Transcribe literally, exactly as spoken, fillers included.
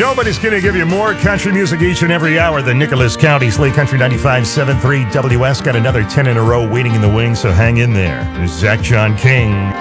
Nobody's going to give you more country music each and every hour than Nicholas County. Slate Country ninety-five point seven three W S got another ten in a row waiting in the wings, so hang in there. There's Zach John King.